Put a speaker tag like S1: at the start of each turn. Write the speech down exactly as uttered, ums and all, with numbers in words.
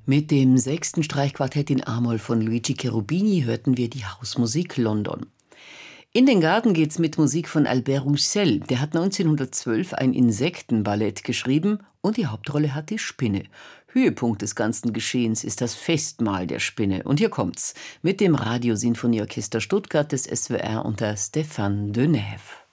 S1: Mit dem sechsten Streichquartett in A-Moll von Luigi Cherubini hörten wir die Hausmusik London. In den Garten geht's mit Musik von Albert Roussel. Der hat neunzehnhundertzwölf ein Insektenballett geschrieben und die Hauptrolle hat die Spinne. Höhepunkt des ganzen Geschehens ist das Festmahl der Spinne. Und hier kommt's mit dem Radiosinfonieorchester Stuttgart des S W R unter Stéphane Denève.